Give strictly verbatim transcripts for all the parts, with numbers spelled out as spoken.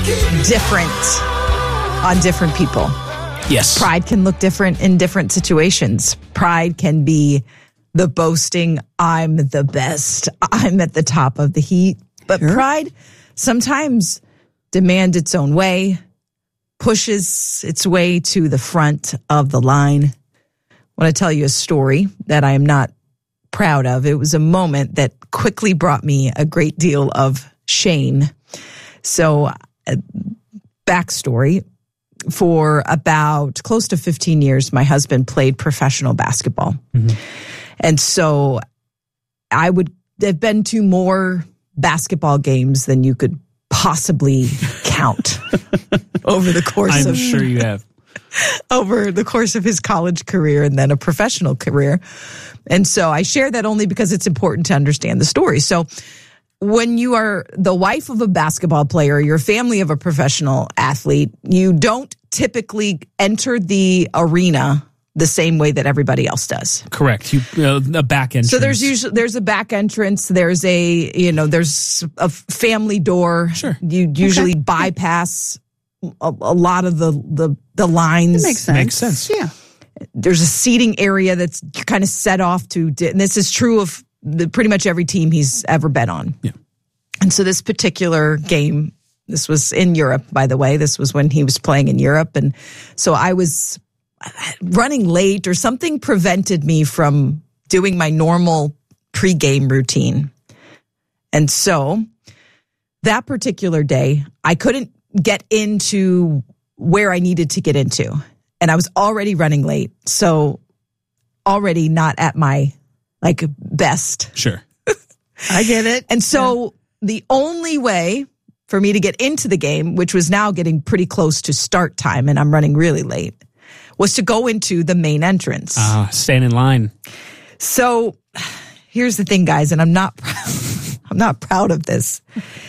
different on different people. Yes. Pride can look different in different situations. Pride can be the boasting, I'm the best, I'm at the top of the heap. But sure. Pride sometimes demands its own way, pushes its way to the front of the line. I want to tell you a story that I am not proud of. It was a moment that quickly brought me a great deal of shame. So, uh, backstory. For about close to fifteen years, my husband played professional basketball. Mm-hmm. And so I would have been to more basketball games than you could possibly count over the course I'm of... I'm sure you have. Over the course of his college career and then a professional career. And so I share that only because it's important to understand the story. So when you are the wife of a basketball player, your family of a professional athlete, you don't typically enter the arena the same way that everybody else does. Correct. You uh, a back entrance. So there's usually there's a back entrance. There's a you know there's a family door. Sure. You usually okay. bypass a, a lot of the the the lines. That makes sense. Makes sense. Yeah. There's a seating area that's kind of set off to, and this is true of the, pretty much every team he's ever been on. Yeah. And so this particular game, this was in Europe, by the way. This was when he was playing in Europe. And so I was running late or something prevented me from doing my normal pregame routine. And so that particular day, I couldn't get into where I needed to get into. And I was already running late. So already not at my like best. Sure. I get it. And so... Yeah. The only way for me to get into the game, which was now getting pretty close to start time and I'm running really late, was to go into the main entrance. Ah, uh, stand in line. So here's the thing, guys, and I'm not proud, I'm not proud of this.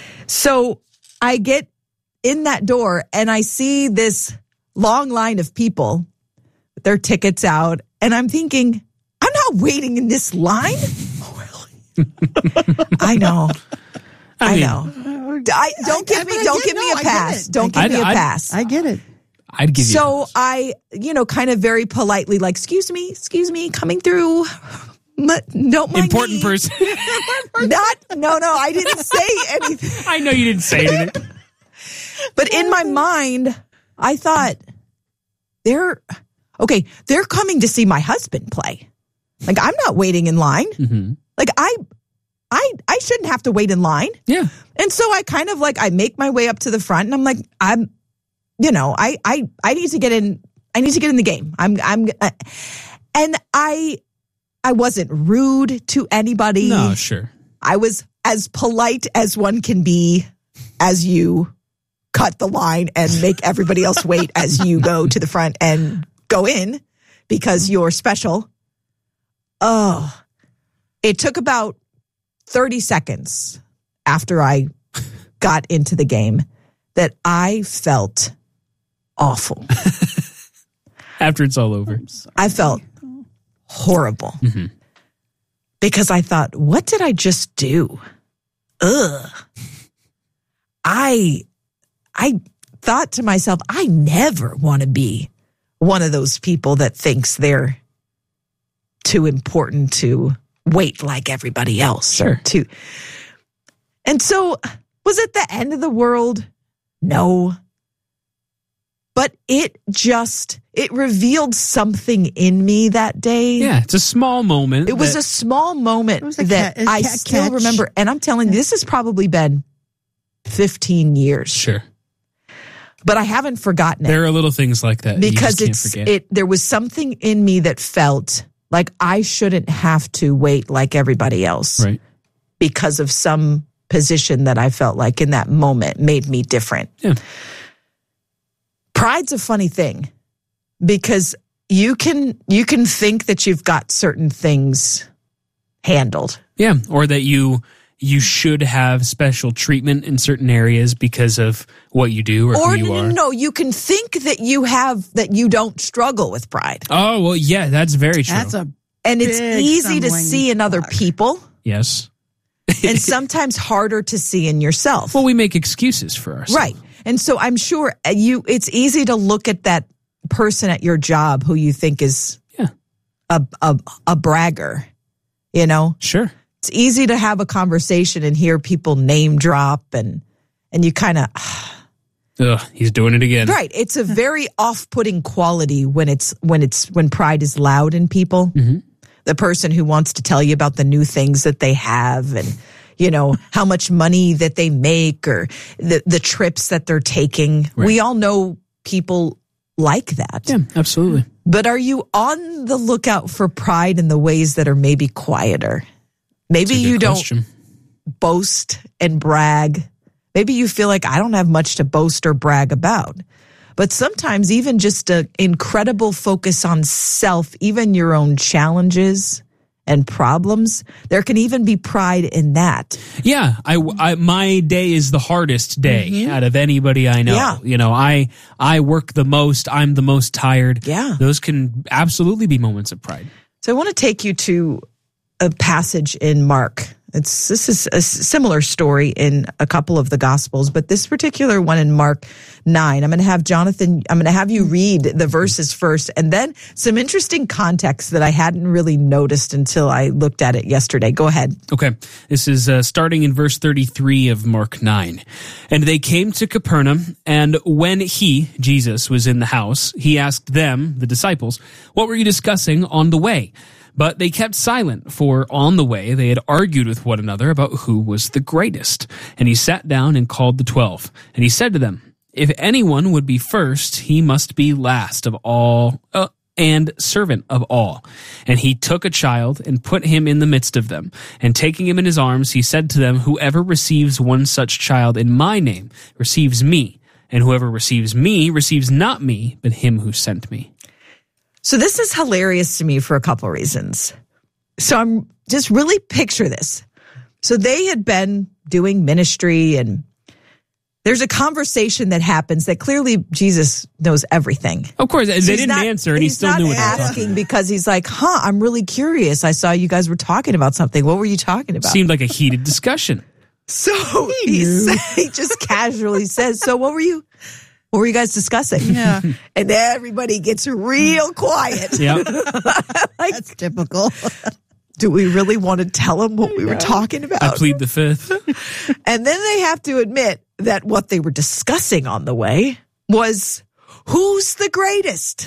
So I get in that door and I see this long line of people with their tickets out, and I'm thinking, I'm not waiting in this line. Oh, really? I know. I, mean, I know. I, don't give me, don't give me a pass. Don't give me a pass. I get it. I'd give you. So I, you know, kind of very politely, like, excuse me, excuse me, coming through. Don't mind Important me. person. Not, no, no, I didn't say anything. I know you didn't say anything. But in my mind, I thought, they're, okay, they're coming to see my husband play. Like, I'm not waiting in line. Mm-hmm. Like, I, I, I shouldn't have to wait in line. Yeah. And so I kind of like, I make my way up to the front and I'm like, I'm, you know, I, I, I need to get in, I need to get in the game. I'm, I'm, uh, and I, I wasn't rude to anybody. No, sure. I was as polite as one can be as you cut the line and make everybody else wait as you go to the front and go in because you're special. Oh, it took about thirty seconds after I got into the game that I felt awful. After it's all over. I felt horrible. Mm-hmm. Because I thought, what did I just do? Ugh. I, I thought to myself, I never want to be one of those people that thinks they're too important to wait like everybody else. Sure. Or to, and so was it the end of the world? No. But it just, it revealed something in me that day. Yeah, it's a small moment. It was a small moment a that ca- a I ca- still catch. remember. And I'm telling you, this has probably been fifteen years. Sure. But I haven't forgotten it. There are little things like that because you it's just can't forget. it. There was something in me that felt like I shouldn't have to wait like everybody else. Right. Because of some position that I felt like in that moment made me different. Yeah. Pride's a funny thing because you can you can think that you've got certain things handled. Yeah, or that you you should have special treatment in certain areas because of what you do or, or who you no, are. no, no, you can think that you have that you don't struggle with pride. Oh, well, yeah, that's very true. That's a and it's big easy to stumbling see in other block. people. Yes. And sometimes harder to see in yourself. Well, we make excuses for ourselves. Right. And so I'm sure you, it's easy to look at that person at your job who you think is yeah. a, a, a bragger, you know? Sure. It's easy to have a conversation and hear people name drop and, and you kind of, ugh, he's doing it again. right. It's a very off-putting quality when it's, when it's, when pride is loud in people. Mm-hmm. The person who wants to tell you about the new things that they have and, you know, how much money that they make or the, the trips that they're taking. Right. We all know people like that. Yeah, absolutely. But are you on the lookout for pride in the ways that are maybe quieter? Maybe you question. don't boast and brag. Maybe you feel like I don't have much to boast or brag about. But sometimes even just an incredible focus on self, even your own challenges and problems, there can even be pride in that. Yeah, I, I my day is the hardest day mm-hmm. out of anybody I know. Yeah. You know, I I work the most, I'm the most tired. Yeah. Those can absolutely be moments of pride. So I want to take you to a passage in Mark. It's this is a similar story in a couple of the Gospels, but this particular one in Mark nine, I'm going to have Jonathan, I'm going to have you read the verses first, and then some interesting context that I hadn't really noticed until I looked at it yesterday. Go ahead. Okay. This is uh, starting in verse thirty-three of Mark nine. And they came to Capernaum, and when he, Jesus, was in the house, he asked them, the disciples, what were you discussing on the way? But they kept silent, for on the way they had argued with one another about who was the greatest. And he sat down and called the twelve. And he said to them, if anyone would be first, he must be last of all uh, and servant of all. And he took a child and put him in the midst of them. And taking him in his arms, he said to them, whoever receives one such child in my name receives me. And whoever receives me receives not me, but him who sent me. So this is hilarious to me for a couple of reasons. So I'm just really picture this. So they had been doing ministry and there's a conversation that happens that clearly Jesus knows everything. Of course, they so didn't not, answer and he still knew what they were talking asking because he's like, huh, I'm really curious. I saw you guys were talking about something. What were you talking about? Seemed like a heated discussion. So he, he, he just casually says, so what were you... What were you guys discussing? Yeah. And everybody gets real quiet. Yeah. Like, that's typical. Do we really want to tell them what we were talking about? I plead the fifth. And then they have to admit that what they were discussing on the way was who's the greatest?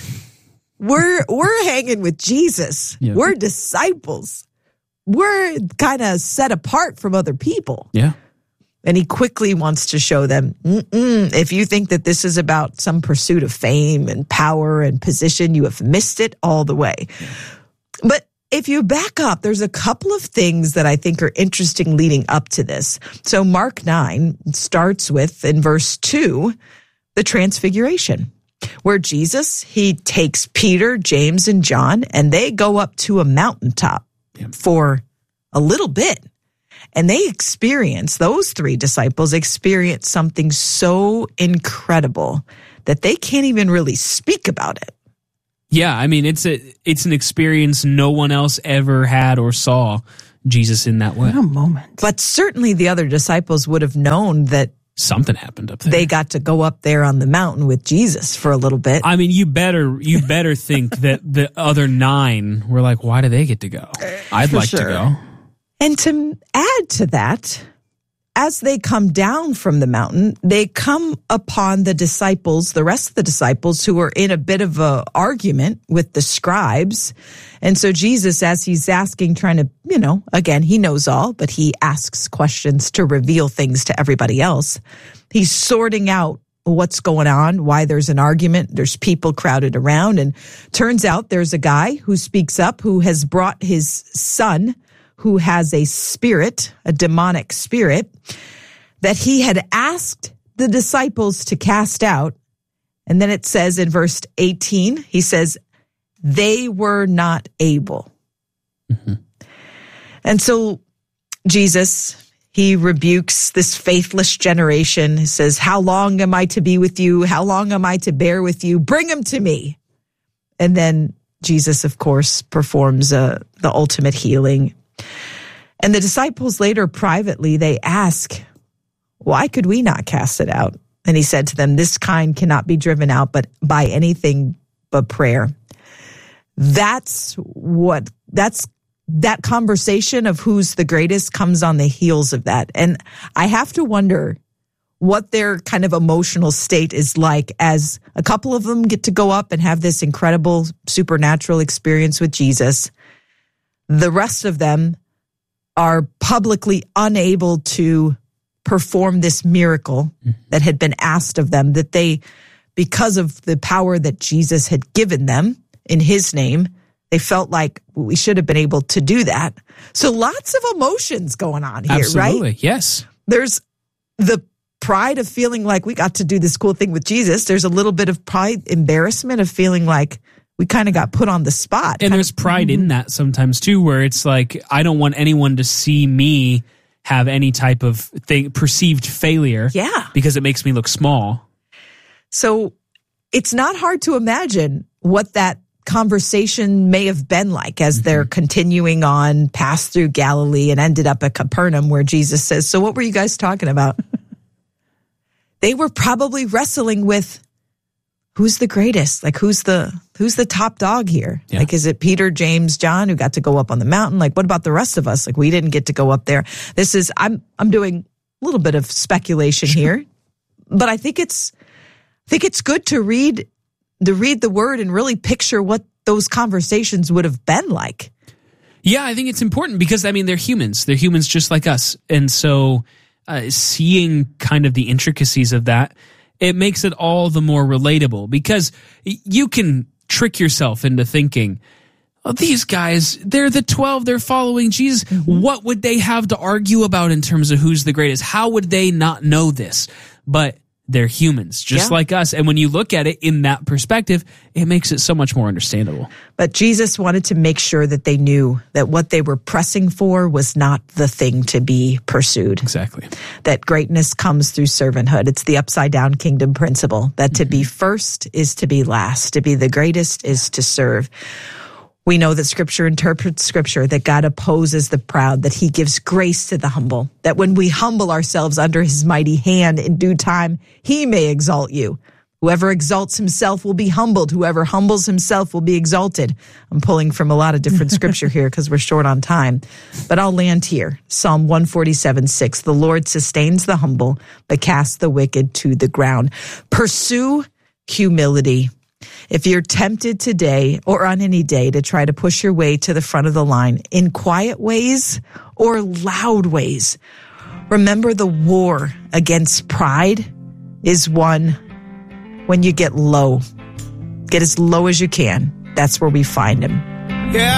We're we're hanging with Jesus. Yeah. We're disciples. We're kind of set apart from other people. Yeah. And he quickly wants to show them, Mm-mm, if you think that this is about some pursuit of fame and power and position, you have missed it all the way. Yeah. But if you back up, there's a couple of things that I think are interesting leading up to this. So Mark nine starts with, in verse two, the transfiguration, where Jesus, he takes Peter, James, and John, and they go up to a mountaintop yeah. for a little bit. And they experience, those three disciples experience something so incredible that they can't even really speak about it. Yeah, I mean, it's a it's an experience no one else ever had or saw Jesus in that way. What a moment. But certainly the other disciples would have known that something happened up there. They got to go up there on the mountain with Jesus for a little bit. I mean, you better you better think that the other nine were like, why do they get to go? I'd for like sure. to go. And to add to that, as they come down from the mountain, they come upon the disciples, the rest of the disciples, who are in a bit of a argument with the scribes. And so Jesus, as he's asking, trying to, you know, again, he knows all, but he asks questions to reveal things to everybody else. He's sorting out what's going on, why there's an argument. There's people crowded around. And turns out there's a guy who speaks up, who has brought his son, who has a spirit, a demonic spirit, that he had asked the disciples to cast out. And then it says in verse eighteen, he says, they were not able. Mm-hmm. And so Jesus, he rebukes this faithless generation. He says, how long am I to be with you? How long am I to bear with you? Bring him to me. And then Jesus, of course, performs uh, the ultimate healing. And the disciples later privately, they ask, why could we not cast it out? And he said to them, this kind cannot be driven out but by anything but prayer. That's what, that's, that conversation of who's the greatest comes on the heels of that. And I have to wonder what their kind of emotional state is like as a couple of them get to go up and have this incredible supernatural experience with Jesus. The rest of them are publicly unable to perform this miracle that had been asked of them, that they, because of the power that Jesus had given them in his name, they felt like we should have been able to do that. So lots of emotions going on here, Absolutely, right? Yes. There's the pride of feeling like we got to do this cool thing with Jesus. There's a little bit of pride, embarrassment of feeling like we kind of got put on the spot. And there's pride in that sometimes too, where it's like, I don't want anyone to see me have any type of thing, perceived failure. Yeah. Because it makes me look small. So it's not hard to imagine what that conversation may have been like as mm-hmm. they're continuing on past through Galilee and ended up at Capernaum, where Jesus says, so what were you guys talking about? They were probably wrestling with who's the greatest? Like, who's the who's the top dog here? Yeah. Like, is it Peter, James, John who got to go up on the mountain? Like, what about the rest of us? Like, we didn't get to go up there. This is I'm I'm doing a little bit of speculation sure. here, but I think it's I think it's good to read to read the word and really picture what those conversations would have been like. Yeah, I think it's important because I mean they're humans. They're humans just like us, and so uh, seeing kind of the intricacies of that, it makes it all the more relatable because you can trick yourself into thinking, oh, these guys, they're the twelve, they're following Jesus. Mm-hmm. What would they have to argue about in terms of who's the greatest? How would they not know this? But they're humans, just yeah. like us. And when you look at it in that perspective, it makes it so much more understandable. But Jesus wanted to make sure that they knew that what they were pressing for was not the thing to be pursued. Exactly. That greatness comes through servanthood. It's the upside down kingdom principle that to mm-hmm. be first is to be last. To be the greatest is to serve. We know that Scripture interprets Scripture, that God opposes the proud, that he gives grace to the humble, that when we humble ourselves under his mighty hand in due time, he may exalt you. Whoever exalts himself will be humbled. Whoever humbles himself will be exalted. I'm pulling from a lot of different Scripture here because we're short on time, but I'll land here. Psalm one forty-seven, six, the Lord sustains the humble, but casts the wicked to the ground. Pursue humility. If you're tempted today or on any day to try to push your way to the front of the line in quiet ways or loud ways, remember the war against pride is won when you get low. Get as low as you can. That's where we find him. Yeah.